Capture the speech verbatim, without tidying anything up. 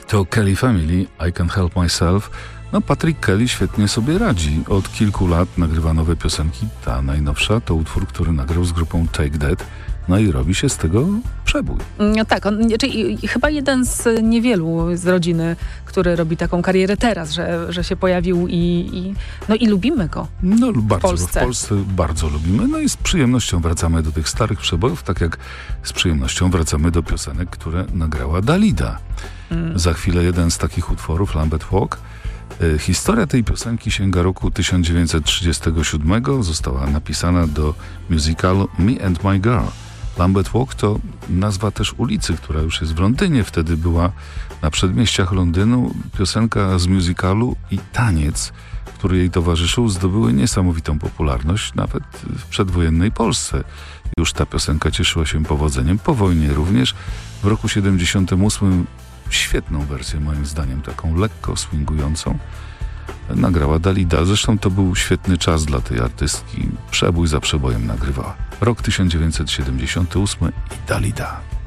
To Kelly Family, I Can't Help Myself. No, Patrick Kelly świetnie sobie radzi. Od kilku lat nagrywa nowe piosenki. Ta najnowsza to utwór, który nagrał z grupą Take That. No i robi się z tego przebój. No tak, on, czyli chyba jeden z niewielu z rodziny, który robi taką karierę teraz, że, że się pojawił i, i, no i lubimy go. No bardzo, w Polsce. w Polsce bardzo lubimy. No i z przyjemnością wracamy do tych starych przebojów, tak jak z przyjemnością wracamy do piosenek, które nagrała Dalida. Mm. Za chwilę jeden z takich utworów, Lambeth Walk. Historia tej piosenki sięga roku tysiąc dziewięćset trzydziestego siódmego. Została napisana do musicalu Me and My Girl. Lambeth Walk to nazwa też ulicy, która już jest w Londynie. Wtedy była na przedmieściach Londynu. Piosenka z musicalu i taniec, który jej towarzyszył, zdobyły niesamowitą popularność nawet w przedwojennej Polsce. Już ta piosenka cieszyła się powodzeniem. Po wojnie również. W roku siedemdziesiątym ósmym świetną wersję, moim zdaniem, taką lekko swingującą, nagrała Dalida. Zresztą to był świetny czas dla tej artystki. Przebój za przebojem nagrywała. Rok tysiąc dziewięćset siedemdziesiąty ósmy i Dalida.